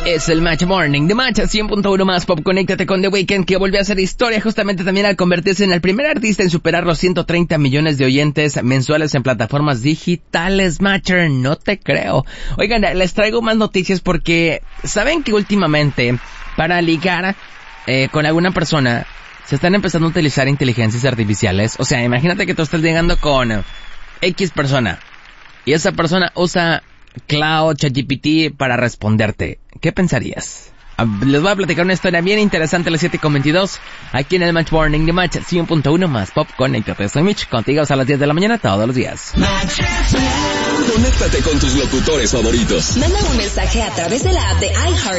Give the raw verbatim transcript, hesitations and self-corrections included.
Es el Match Morning de Match cien punto uno más Pop. Conéctate con The Weeknd, que volvió a hacer historia justamente también al convertirse en el primer artista en superar los ciento treinta millones de oyentes mensuales en plataformas digitales. Matcher, no te creo. Oigan, les traigo más noticias porque saben que últimamente para ligar eh, con alguna persona se están empezando a utilizar inteligencias artificiales. O sea, imagínate que tú estás llegando con X persona y esa persona usa Cloud, ChatGPT para responderte. ¿Qué pensarías? Les voy a platicar una historia bien interesante a las siete con veintidós aquí en el Match Morning de Match cien punto uno más Pop. Conéctate, soy Mitch, contigo a las diez de la mañana todos los días. Conéctate con tus locutores favoritos. Manda un mensaje a través de la app de iHeart